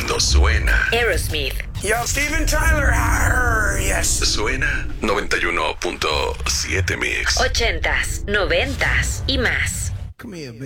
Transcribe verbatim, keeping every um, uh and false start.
cuando suena Aerosmith. Yo, Steven Tyler. Arr, yes. Suena noventa y uno punto siete Mix. Ochentas, noventas y más. Come here, baby.